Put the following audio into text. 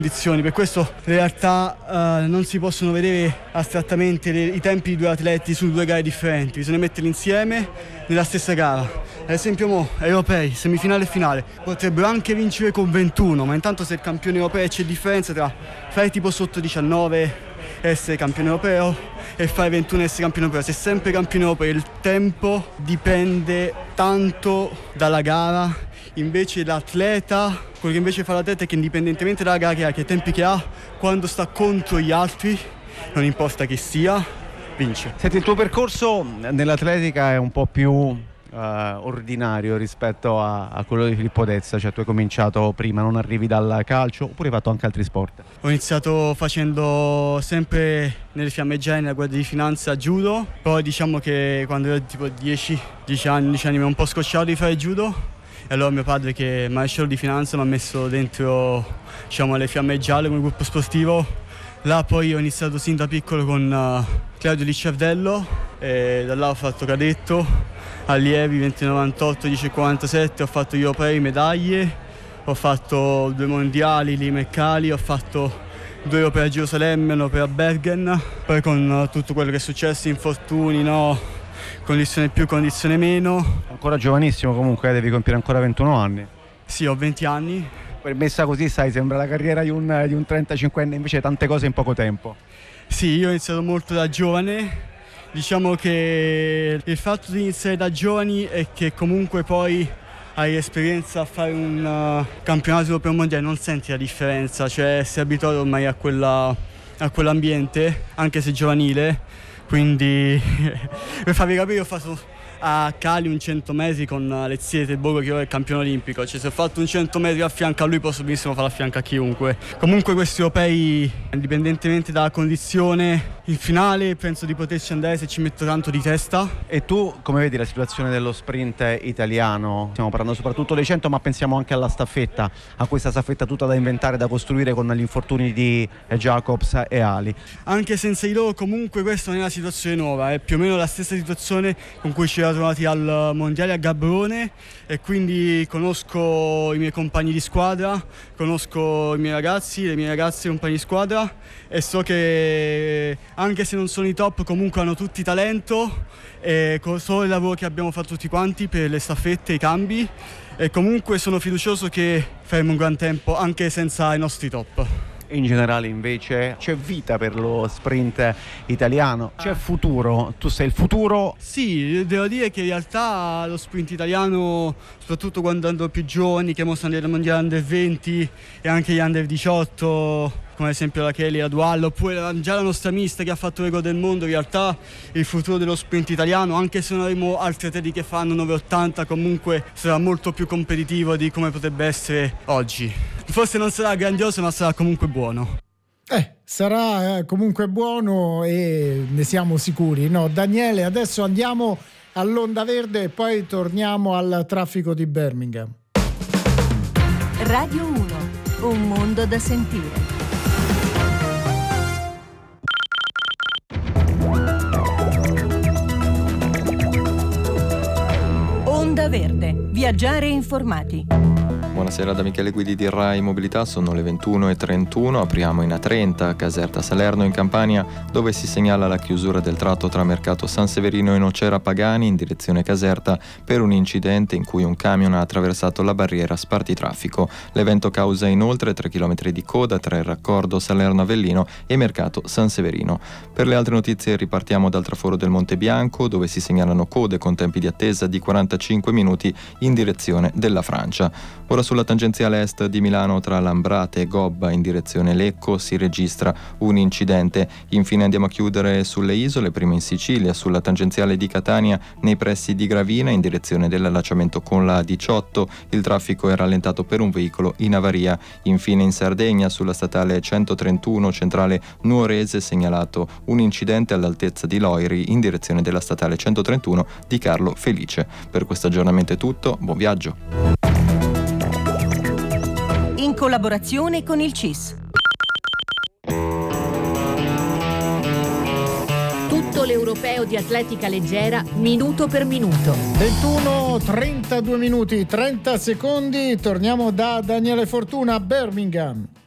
condizioni. Per questo in realtà non si possono vedere astrattamente i tempi di due atleti su due gare differenti, bisogna metterli insieme nella stessa gara. Ad esempio europei, semifinale e finale, potrebbero anche vincere con 21, ma intanto se il campione europeo c'è differenza tra fare tipo sotto 19 essere campione europeo e fare 21 essere campione europeo. Se sempre campione europeo il tempo dipende tanto dalla gara, invece l'atleta, quello che invece fa l'atleta è che indipendentemente dalla gara che tempi che ha, quando sta contro gli altri, non importa chi sia, vince. Senti, il tuo percorso nell'atletica è un po' più ordinario rispetto a quello di Filippo Dezza, cioè tu hai cominciato prima, non arrivi dal calcio, oppure hai fatto anche altri sport? Ho iniziato facendo sempre nelle fiammeggiare, nella Guardia di Finanza, judo, poi diciamo che quando ero tipo 10 anni mi ha un po' scocciato di fare judo, e allora mio padre, che è maresciallo di finanza, mi ha messo dentro, diciamo, alle Fiamme Gialle come gruppo sportivo. Là poi ho iniziato sin da piccolo con Claudio Licciardello, e da là ho fatto cadetto, allievi 2098, 1047, ho fatto gli europei, medaglie, ho fatto 2 mondiali lì Meccali, ho fatto 2 europei a Gerusalemme, 1 europeo a Bergen, poi con tutto quello che è successo, infortuni, no, condizione più, condizione meno. Ancora giovanissimo comunque, devi compiere ancora 21 anni. Sì, ho 20 anni. Messa così, sai, sembra la carriera di un 35enne, invece tante cose in poco tempo. Sì, io ho iniziato molto da giovane. Diciamo che il fatto di iniziare da giovani è che comunque poi hai esperienza a fare un campionato europeo mondiale, non senti la differenza, cioè sei abituato ormai a quell'ambiente, anche se giovanile. Quindi per farvi capire, ho fatto a Cali un 100 metri con Alexei Tebogo, che ora è il campione olimpico, cioè se ho fatto un 100 metri a fianco a lui posso benissimo farlo a fianco a chiunque. Comunque questi europei, indipendentemente dalla condizione, in finale penso di poterci andare se ci metto tanto di testa. E tu come vedi la situazione dello sprint italiano? Stiamo parlando soprattutto dei 100, ma pensiamo anche alla staffetta, a questa staffetta tutta da inventare, da costruire con gli infortuni di Jacobs e Ali. Anche senza di loro comunque questa non è una situazione nuova, è più o meno la stessa situazione con cui ci eravamo trovati al mondiale a Gaborone, e quindi conosco i miei compagni di squadra, conosco i miei ragazzi, le mie ragazze, i compagni di squadra, e so che anche se non sono i top comunque hanno tutti talento, e con solo il lavoro che abbiamo fatto tutti quanti per le staffette, i cambi, e comunque sono fiducioso che faremo un gran tempo anche senza i nostri top. In generale invece c'è vita per lo sprint italiano, c'è futuro, tu sei il futuro? Sì, devo dire che in realtà lo sprint italiano, soprattutto quando andano più giovani, che mostrano del mondiale under 20 e anche gli under 18, come ad esempio la Kelly, la Duallo, oppure già la nostra mista che ha fatto il record del mondo, in realtà il futuro dello sprint italiano, anche se non avremo altri atleti che fanno 9,80, comunque sarà molto più competitivo di come potrebbe essere oggi. Forse non sarà grandioso, ma sarà comunque buono. Sarà comunque buono, e ne siamo sicuri, no? Daniele, adesso andiamo all'Onda Verde e poi torniamo al traffico di Birmingham. Radio 1, un mondo da sentire. Onda Verde, viaggiare informati. Buonasera da Michele Guidi di Rai Mobilità, sono le 21:31, apriamo in A30, Caserta Salerno in Campania, dove si segnala la chiusura del tratto tra Mercato San Severino e Nocera Pagani in direzione Caserta per un incidente in cui un camion ha attraversato la barriera spartitraffico. L'evento causa inoltre 3 km di coda tra il raccordo Salerno Avellino e Mercato San Severino. Per le altre notizie ripartiamo dal traforo del Monte Bianco, dove si segnalano code con tempi di attesa di 45 minuti in direzione della Francia. Ora sulla tangenziale est di Milano tra Lambrate e Gobba in direzione Lecco si registra un incidente. Infine andiamo a chiudere sulle isole, prima in Sicilia sulla tangenziale di Catania nei pressi di Gravina in direzione dell'allacciamento con la A18. Il traffico è rallentato per un veicolo in avaria. Infine in Sardegna sulla statale 131 centrale Nuorese segnalato un incidente all'altezza di Loiri in direzione della statale 131 di Carlo Felice. Per questo aggiornamento è tutto, buon viaggio. In collaborazione con il CIS. Tutto l'europeo di atletica leggera, minuto per minuto. 21:32 minuti, 30 secondi, torniamo da Daniele Fortuna a Birmingham.